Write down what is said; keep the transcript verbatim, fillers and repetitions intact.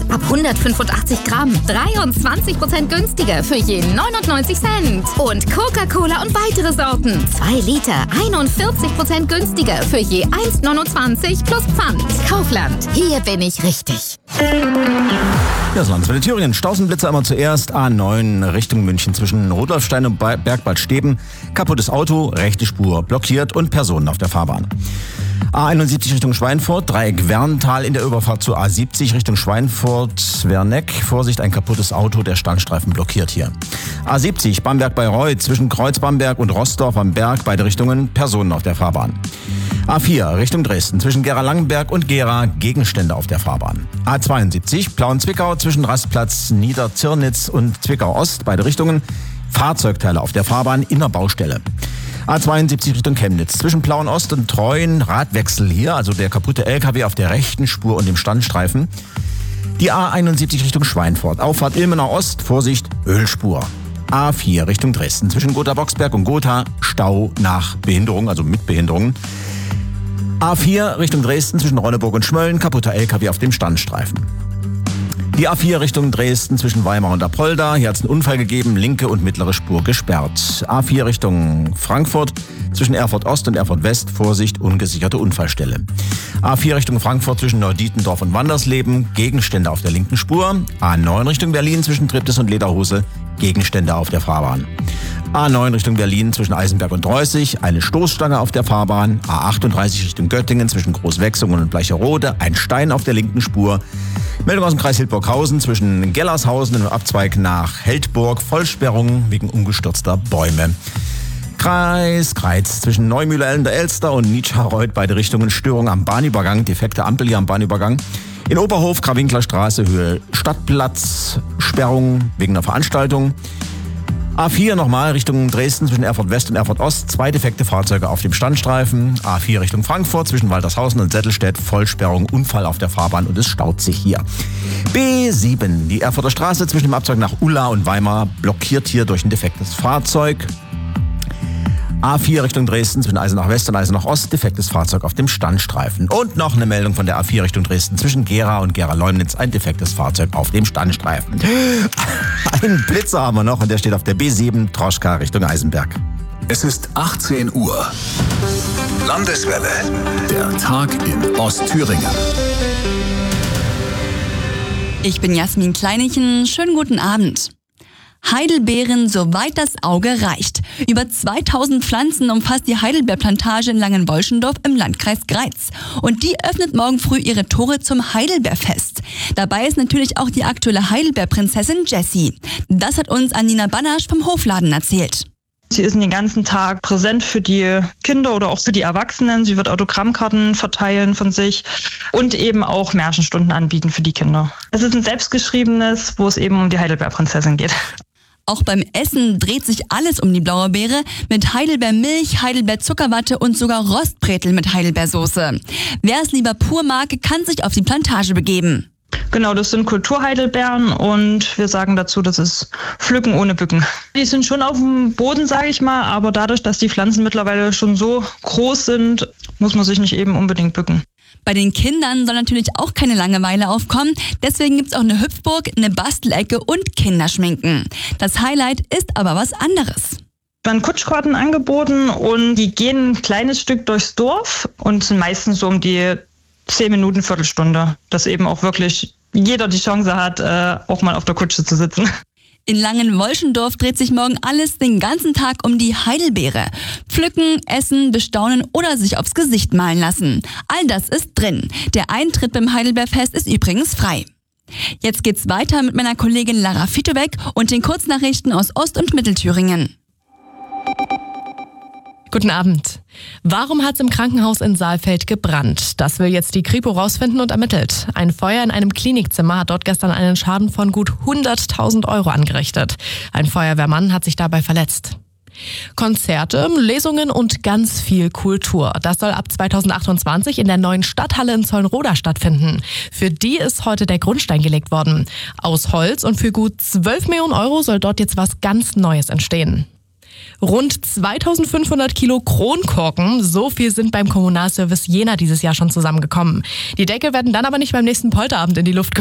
Ab hundertfünfundachtzig Gramm dreiundzwanzig Prozent günstiger für je neunundneunzig Cent. Und Coca-Cola und weitere Sorten. zwei Liter einundvierzig Prozent günstiger für je eins neunundzwanzig plus Pfand. Kaufland, hier bin ich richtig. Das Landeswelle Thüringen. Stausenblitzer immer zuerst. A neun Richtung München zwischen Rudolfstein und Bergbad Steben. Kaputtes Auto, rechte Spur blockiert und Personen auf der Fahrbahn. A einundsiebzig Richtung Schweinfurt, Dreieck Werntal in der Überfahrt zu A siebzig Richtung Schweinfurt-Werneck. Vorsicht, ein kaputtes Auto, der Standstreifen blockiert hier. A siebzig Bamberg-Bayreuth zwischen Kreuz-Bamberg und Rossdorf am Berg, beide Richtungen, Personen auf der Fahrbahn. A vier Richtung Dresden zwischen Gera-Langenberg und Gera, Gegenstände auf der Fahrbahn. A zweiundsiebzig Plauen-Zwickau zwischen Rastplatz Niederzirnitz und Zwickau-Ost, beide Richtungen, Fahrzeugteile auf der Fahrbahn, Innerbaustelle. A zweiundsiebzig Richtung Chemnitz zwischen Plauen-Ost und Treuen, Radwechsel hier, also der kaputte L K W auf der rechten Spur und dem Standstreifen. Die A einundsiebzig Richtung Schweinfurt, Auffahrt Ilmenau Ost, Vorsicht, Ölspur. A vier Richtung Dresden zwischen Gotha-Boxberg und Gotha, Stau nach Behinderung, also mit Behinderungen. A vier Richtung Dresden zwischen Ronneburg und Schmölln, kaputter L K W auf dem Standstreifen. Die A vier Richtung Dresden zwischen Weimar und Apolda, hier hat es einen Unfall gegeben, linke und mittlere Spur gesperrt. A vier Richtung Frankfurt zwischen Erfurt Ost und Erfurt West, Vorsicht, ungesicherte Unfallstelle. A vier Richtung Frankfurt zwischen Neudietendorf und Wandersleben, Gegenstände auf der linken Spur. A neun Richtung Berlin zwischen Triptis und Lederhose, Gegenstände auf der Fahrbahn. A neun Richtung Berlin zwischen Eisenberg und Dreußig, eine Stoßstange auf der Fahrbahn. A achtunddreißig Richtung Göttingen zwischen Großwechsungen und Bleicherode, ein Stein auf der linken Spur. Meldung aus dem Kreis Hildburghausen zwischen Gellershausen und Abzweig nach Heldburg, Vollsperrung wegen umgestürzter Bäume. Kreis Kreiz zwischen Neumühle der Elster und Nietschareuth, beide Richtungen, Störung am Bahnübergang, defekte Ampel hier am Bahnübergang. In Oberhof, Krawinkeler Straße, Höhe Stadtplatz, Sperrung wegen einer Veranstaltung. A vier nochmal Richtung Dresden zwischen Erfurt West und Erfurt Ost, zwei defekte Fahrzeuge auf dem Standstreifen. A vier Richtung Frankfurt zwischen Waltershausen und Settelstedt, Vollsperrung, Unfall auf der Fahrbahn und es staut sich hier. B sieben, die Erfurter Straße zwischen dem Abzweig nach Ulla und Weimar, blockiert hier durch ein defektes Fahrzeug. A vier Richtung Dresden zwischen Eisenach West und Eisenach Ost, defektes Fahrzeug auf dem Standstreifen. Und noch eine Meldung von der A vier Richtung Dresden zwischen Gera und Gera-Leumnitz, ein defektes Fahrzeug auf dem Standstreifen. Einen Blitzer haben wir noch und der steht auf der B sieben, Troschka Richtung Eisenberg. Es ist achtzehn Uhr. Landeswelle, der Tag in Ostthüringen. Ich bin Jasmin Kleinichen, schönen guten Abend. Heidelbeeren, soweit das Auge reicht. Über zweitausend Pflanzen umfasst die Heidelbeerplantage in Langenwolschendorf im Landkreis Greiz. Und die öffnet morgen früh ihre Tore zum Heidelbeerfest. Dabei ist natürlich auch die aktuelle Heidelbeerprinzessin Jessie. Das hat uns Anina Banasch vom Hofladen erzählt. Sie ist den ganzen Tag präsent für die Kinder oder auch für die Erwachsenen. Sie wird Autogrammkarten verteilen von sich und eben auch Märchenstunden anbieten für die Kinder. Es ist ein selbstgeschriebenes, wo es eben um die Heidelbeerprinzessin geht. Auch beim Essen dreht sich alles um die blaue Beere mit Heidelbeermilch, Heidelbeerzuckerwatte und sogar Rostbretel mit Heidelbeersoße. Wer es lieber pur mag, kann sich auf die Plantage begeben. Genau, das sind Kulturheidelbeeren und wir sagen dazu, das ist Pflücken ohne Bücken. Die sind schon auf dem Boden, sage ich mal, aber dadurch, dass die Pflanzen mittlerweile schon so groß sind, muss man sich nicht eben unbedingt bücken. Bei den Kindern soll natürlich auch keine Langeweile aufkommen. Deswegen gibt's auch eine Hüpfburg, eine Bastelecke und Kinderschminken. Das Highlight ist aber was anderes. Es werden Kutschkarten angeboten und die gehen ein kleines Stück durchs Dorf und sind meistens so um die zehn Minuten, Viertelstunde. Dass eben auch wirklich jeder die Chance hat, auch mal auf der Kutsche zu sitzen. In Langenwolschendorf dreht sich morgen alles den ganzen Tag um die Heidelbeere. Pflücken, essen, bestaunen oder sich aufs Gesicht malen lassen. All das ist drin. Der Eintritt beim Heidelbeerfest ist übrigens frei. Jetzt geht's weiter mit meiner Kollegin Lara Fitowek und den Kurznachrichten aus Ost- und Mittelthüringen. Guten Abend. Warum hat es im Krankenhaus in Saalfeld gebrannt? Das will jetzt die Kripo rausfinden und ermittelt. Ein Feuer in einem Klinikzimmer hat dort gestern einen Schaden von gut hunderttausend Euro angerichtet. Ein Feuerwehrmann hat sich dabei verletzt. Konzerte, Lesungen und ganz viel Kultur. Das soll ab zweitausendachtundzwanzig in der neuen Stadthalle in Zollenroda stattfinden. Für die ist heute der Grundstein gelegt worden. Aus Holz und für gut zwölf Millionen Euro soll dort jetzt was ganz Neues entstehen. Rund zweitausendfünfhundert Kilo Kronkorken, so viel sind beim Kommunalservice Jena dieses Jahr schon zusammengekommen. Die Deckel werden dann aber nicht beim nächsten Polterabend in die Luft